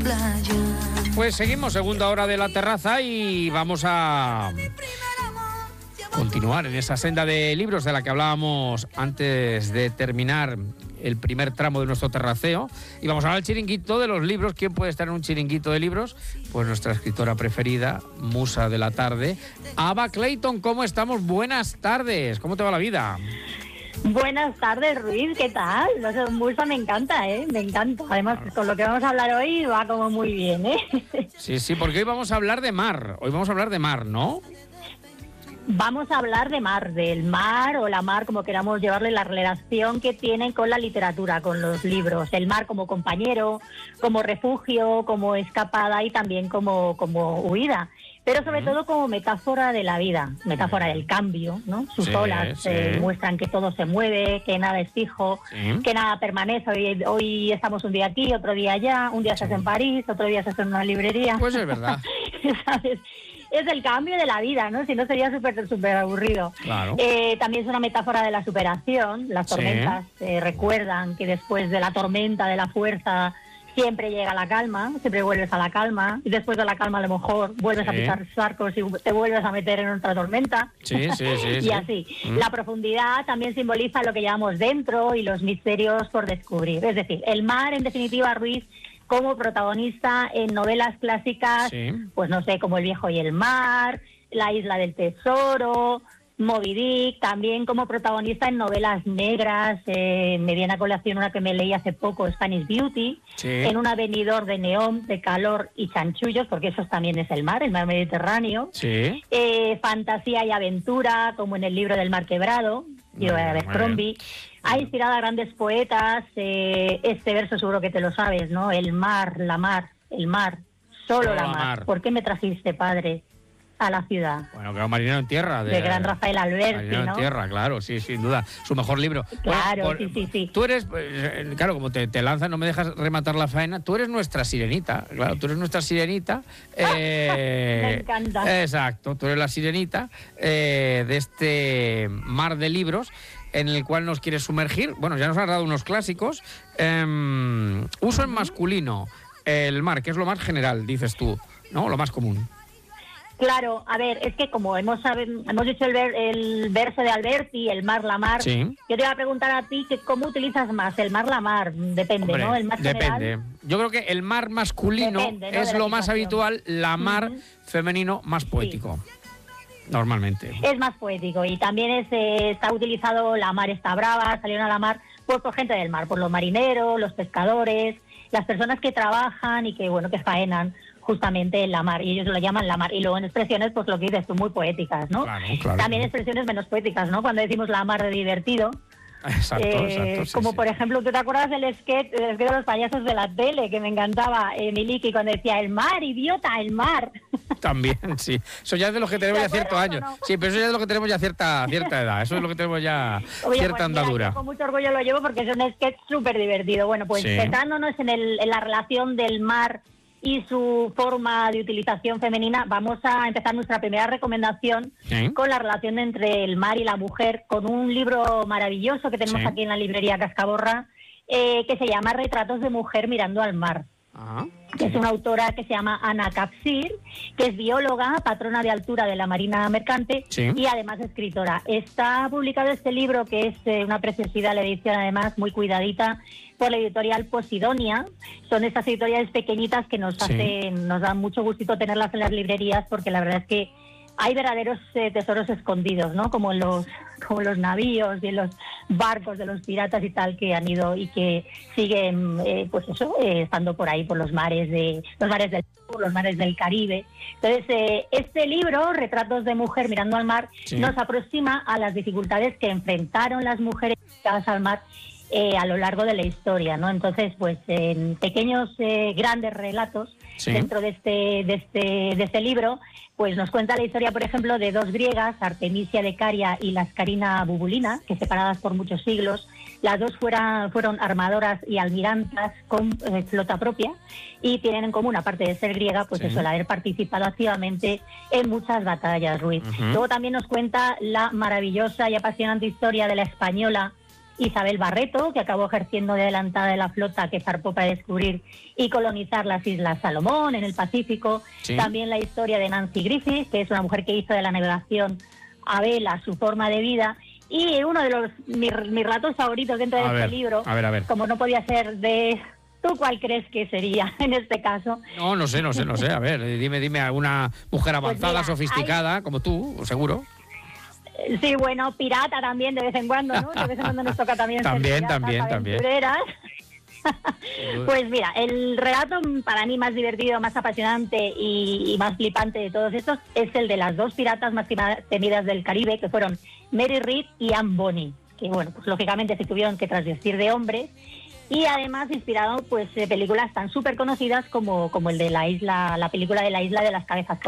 Pues seguimos, segunda hora de La Terraza, y vamos a continuar en esa senda de libros de la que hablábamos antes de terminar el primer tramo de nuestro terraceo. Y vamos a hablar del chiringuito de los libros. ¿Quién puede estar en un chiringuito de libros? Pues nuestra escritora preferida, musa de la tarde, Ava Clayton. ¿Cómo estamos? Buenas tardes. ¿Cómo te va la vida? Buenas tardes, Ruiz, ¿qué tal? No sé, musa me encanta, me encanta. Además, con lo que vamos a hablar hoy va como muy bien, Sí, porque hoy vamos a hablar de mar. Hoy vamos a hablar de mar, ¿no? Vamos a hablar de mar, del mar o la mar, como queramos llevarle, la relación que tienen con la literatura, con los libros. El mar como compañero, como refugio, como escapada y también como huida. Pero sobre todo como metáfora de la vida, metáfora del cambio, ¿no? Sus olas muestran que todo se mueve, que nada es fijo, que nada permanece. Hoy estamos un día aquí, otro día allá, un día estás en París, otro día estás en una librería. Pues es verdad. ¿Sabes? Es el cambio de la vida, ¿no? Si no sería súper aburrido. Claro. También es una metáfora de la superación. Las tormentas recuerdan que después de la tormenta, de la fuerza, siempre llega la calma, siempre vuelves a la calma, y después de la calma a lo mejor vuelves a pisar barcos y te vuelves a meter en otra tormenta. Sí. Y así. La profundidad también simboliza lo que llevamos dentro y los misterios por descubrir. Es decir, el mar, en definitiva, Ruiz, como protagonista en novelas clásicas, pues no sé, como El viejo y el mar, La isla del tesoro, Moby Dick, también como protagonista en novelas negras. Me viene a colación una que me leí hace poco, Spanish Beauty, en un avenidor de neón, de calor y chanchullos, porque eso también es el mar Mediterráneo. Fantasía y aventura, como en El libro del mar quebrado, de Abercrombie. Ha inspirado a grandes poetas. Este verso seguro que te lo sabes, ¿no? El mar, la mar, el mar, solo la mar. ¿Por qué me trajiste, padre, a la ciudad? Bueno, que era Marinero en tierra. De gran Rafael Alberti, Marinero ¿no? en tierra, claro, sí, sin duda. Su mejor libro. Claro, bueno, sí. Tú eres, claro, como te lanzas, no me dejas rematar la faena, tú eres nuestra sirenita, claro, tú eres nuestra sirenita. Me encanta. Exacto, tú eres la sirenita de este mar de libros en el cual nos quieres sumergir. Bueno, ya nos has dado unos clásicos. Uso en masculino, el mar, que es lo más general, dices tú, ¿no? Lo más común. Claro, a ver, es que como hemos dicho el verso de Alberti, el mar, la mar, yo te iba a preguntar a ti que cómo utilizas más, el mar, la mar, depende, hombre, ¿no? El más general. Depende. Yo creo que el mar masculino depende, ¿no? es lo más habitual, la mar femenino más poético. Normalmente. Es más poético y también está utilizado la mar está brava, salieron a la mar por gente del mar, por los marineros, los pescadores, las personas que trabajan y que faenan justamente en la mar, y ellos lo llaman la mar. Y luego en expresiones, pues lo que dices tú, muy poéticas, ¿no? Claro. También expresiones menos poéticas, ¿no? Cuando decimos la mar de divertido. Exacto. Como por ejemplo, ¿tú te acuerdas del sketch de los payasos de la tele? Que me encantaba, Miliki, cuando decía, el mar, idiota, el mar. También, sí. Eso ya es de los que tenemos ya ciertos años. No? Sí, pero eso ya es de lo que tenemos ya cierta edad. Eso es lo que tenemos ya cierta andadura. Yo con mucho orgullo lo llevo porque es un sketch súper divertido. Bueno, pues centrándonos en la relación del mar y su forma de utilización femenina, vamos a empezar nuestra primera recomendación con la relación entre el mar y la mujer, con un libro maravilloso que tenemos aquí en la librería Cascaborra, que se llama Retratos de mujer mirando al mar. Que es una autora que se llama Ana Capsir, que es bióloga, patrona de altura de la Marina Mercante y además escritora. Está publicado este libro, que es una preciosidad, la edición además muy cuidadita, por la editorial Posidonia. Son estas editoriales pequeñitas que nos dan mucho gustito tenerlas en las librerías, porque la verdad es que hay verdaderos tesoros escondidos, ¿no? Como los navíos y en los barcos de los piratas y tal, que han ido y que siguen, estando por ahí, por los mares del sur, los mares del Caribe. Entonces, este libro, Retratos de mujer mirando al mar, nos aproxima a las dificultades que enfrentaron las mujeres dedicadas al mar a lo largo de la historia, ¿no? Entonces, pues en pequeños, grandes relatos dentro de este libro, pues nos cuenta la historia, por ejemplo, de dos griegas, Artemisia de Caria y Lascarina Bubulina, que separadas por muchos siglos, las dos fueron armadoras y almirantas con flota propia, y tienen en común, aparte de ser griega, pues eso, el haber participado activamente en muchas batallas, Ruiz. Luego también nos cuenta la maravillosa y apasionante historia de la española Isabel Barreto, que acabó ejerciendo de adelantada de la flota que zarpó para descubrir y colonizar las Islas Salomón en el Pacífico. Sí. También la historia de Nancy Griffith, que es una mujer que hizo de la navegación a vela su forma de vida. Y uno de mis relatos favoritos dentro de este libro, a ver. como no podía ser de... ¿Tú cuál crees que sería en este caso? No sé. A ver, dime alguna mujer avanzada, pues mira, sofisticada, como tú, seguro. Sí, bueno, pirata también de vez en cuando, ¿no? De vez en cuando nos toca también ser piratas, aventureras. Pues mira, el relato para mí más divertido, más apasionante y más flipante de todos estos es el de las dos piratas más temidas del Caribe, que fueron Mary Read y Anne Bonny, que bueno, pues lógicamente se tuvieron que trasvestir de hombres, y además inspirado pues de películas tan súper conocidas como el de la película de la Isla de las Cabezas